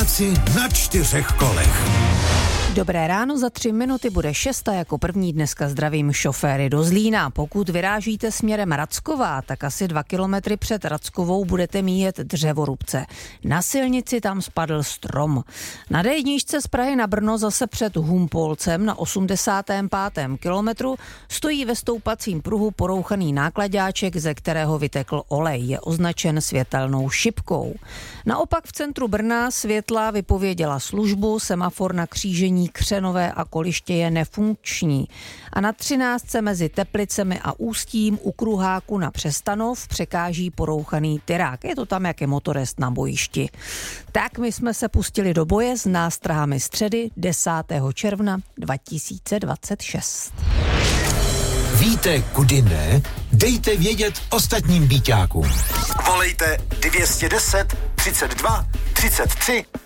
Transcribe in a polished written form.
Pražáci na 4 kolech. Dobré ráno, za 3 minuty bude 6. Jako první dneska zdravím šoféry do Zlína. Pokud vyrážíte směrem Racková, tak asi 2 kilometry před Rackovou budete míjet dřevorubce. Na silnici tam spadl strom. Na D1 z Prahy na Brno zase před Humpolcem na 85. kilometru stojí ve stoupacím pruhu porouchaný náklaďáček, ze kterého vytekl olej. Je označen světelnou šipkou. Naopak v centru Brna světla vypověděla službu, semafor na křížení Křenové a Koliště je nefunkční. A na 13. mezi Teplicemi a Ústím u kruháku na Přestanov překáží porouchaný tyrák. Je to tam, jak je motorest na bojišti. Tak my jsme se pustili do boje s nástrahami středy 10. června 2026. Víte, kudy ne? Dejte vědět ostatním býťákům. Volejte 210 32 33